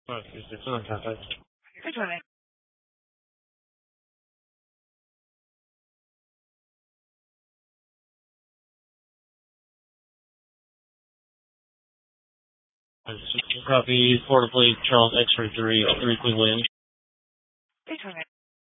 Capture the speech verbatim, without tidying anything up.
Oh, it's it's on contact. Good morning. Copy, Florida Plate, Charles X-ray three, three Queen Williams. Good morning.